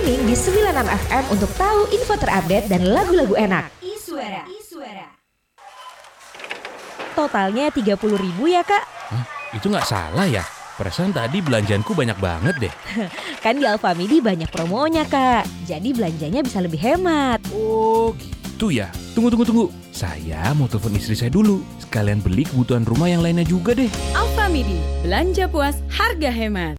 streaming di 96 FM untuk tahu info terupdate dan lagu-lagu enak. Iswara. Totalnya 30.000 ya kak? Hah? Itu nggak salah ya? Perasaan tadi belanjaanku banyak banget deh. Kan di Alfamidi banyak promonya kak, jadi belanjanya bisa lebih hemat. Oh gitu ya. Tunggu. Saya mau telepon istri saya dulu. Sekalian beli kebutuhan rumah yang lainnya juga deh. Alfamidi, belanja puas, harga hemat.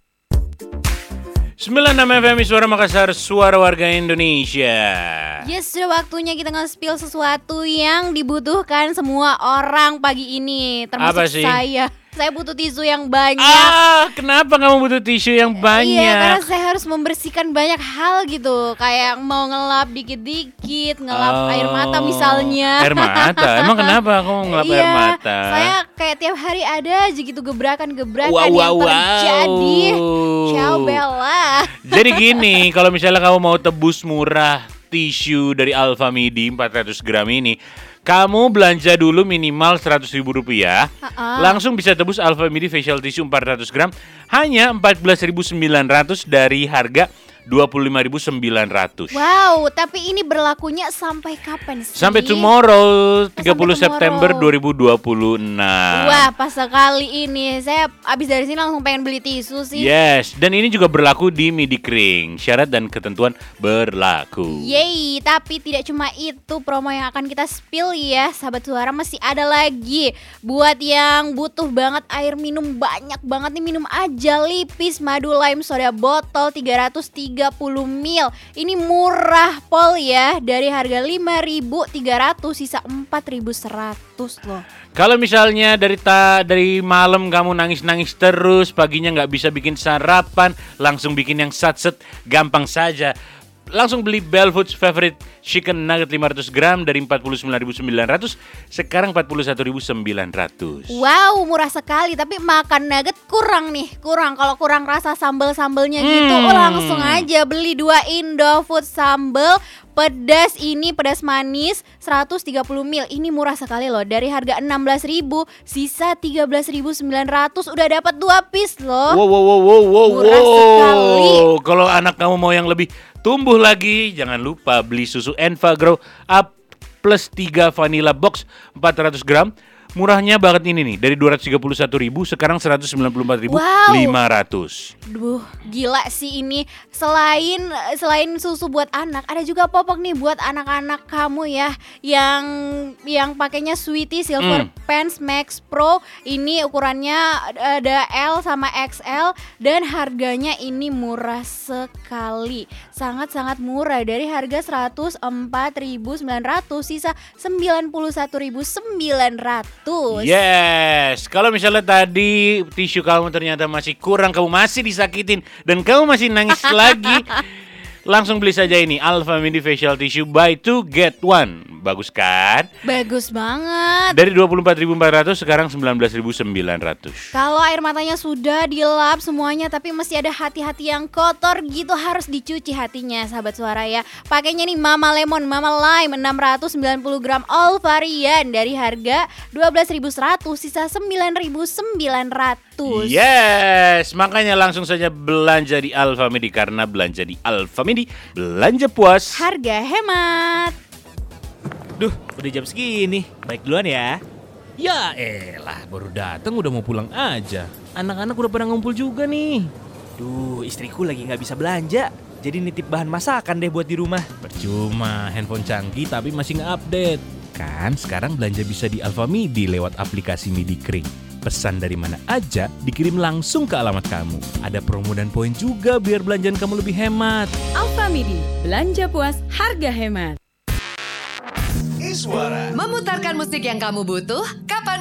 96 FM Suara Makassar, suara warga Indonesia. Yes, sudah waktunya kita nge-spill sesuatu yang dibutuhkan semua orang pagi ini. Termasuk Apa sih? saya. Saya butuh tisu yang banyak. Kenapa kamu butuh tisu yang banyak? Iya, karena saya harus membersihkan banyak hal gitu. Kayak mau ngelap dikit-dikit, ngelap air mata misalnya. Air mata? Emang kenapa kamu ngelap air mata? Saya kayak tiap hari ada aja gitu gebrakan-gebrakan yang terjadi. Ciao Bella. Jadi gini, kalau misalnya kamu mau tebus murah tisu dari Alfamidi 400 gram ini, kamu belanja dulu minimal Rp100.000, langsung bisa tebus Alfamidi Facial Tissue 400 gram hanya Rp14.900 dari harga Rp25.900. Wow, tapi ini berlakunya sampai kapan sih? Sampai tomorrow, 30 September 2026. Wah, pas sekali ini. Saya abis dari sini langsung pengen beli tisu sih. Yes, dan ini juga berlaku di Midi Kering. Syarat dan ketentuan berlaku. Yeay, tapi tidak cuma itu promo yang akan kita spill ya, sahabat suara, masih ada lagi. Buat yang butuh banget air minum banyak banget nih, minum aja Lipis Madu Lime Soda botol 330 ml. Ini murah pol ya, dari harga 5.300 sisa 4.100 loh. Kalau misalnya dari malam kamu nangis-nangis terus, paginya nggak bisa bikin sarapan, langsung bikin yang satset, gampang saja. Langsung beli Bell Foods Favorite Chicken Nugget 500 gram dari Rp49.900, sekarang Rp41.900. Wow, murah sekali. Tapi makan nugget kurang. Kalau kurang rasa sambel-sambelnya gitu, langsung aja beli 2 Indofood sambel pedas, ini pedas manis 130 ml. Ini murah sekali loh. Dari harga 16.000 sisa 13.900, udah dapat 2 piece loh. Wow. Murah sekali. Kalau anak kamu mau yang lebih tumbuh lagi, jangan lupa beli susu Enfagrow Up plus 3 Vanilla Box 400 gram. Murahnya banget ini nih, dari Rp231.000 sekarang Rp194.500. Duh, gila sih ini. Selain susu buat anak, ada juga popok nih buat anak-anak kamu ya, yang pakainya Sweetie Silver Pants Max Pro. Ini ukurannya ada L sama XL dan harganya ini murah sekali. Sangat-sangat murah, dari harga Rp104.900 sisa Rp91.900. Yes, kalau misalnya tadi tisu kamu ternyata masih kurang, kamu masih disakitin dan kamu masih nangis lagi, langsung beli saja ini Alfamidi Facial Tissue buy 2 get 1. Bagus kan? Bagus banget. Dari Rp24.400 sekarang Rp19.900. Kalau air matanya sudah dilap semuanya tapi masih ada hati-hati yang kotor gitu, harus dicuci hatinya sahabat suara ya. Pakainya nih Mama Lemon, Mama Lime 690 gram all varian dari harga Rp12.100 sisa Rp9.900. Yes, makanya langsung saja belanja di Alfamidi, karena belanja di Alfamidi belanja puas, harga hemat. Duh, udah jam segini. Baik duluan ya. Ya elah, baru datang udah mau pulang aja. Anak-anak udah pada ngumpul juga nih. Duh, istriku lagi gak bisa belanja, jadi nitip bahan masakan deh buat di rumah. Percuma, handphone canggih tapi masih nggak update. Kan sekarang belanja bisa di Alfamidi lewat aplikasi Midi Kering. Pesan dari mana aja dikirim langsung ke alamat kamu. Ada promo dan poin juga biar belanjaan kamu lebih hemat. Alfamidi, belanja puas, harga hemat. Memutarkan musik yang kamu butuh, kapan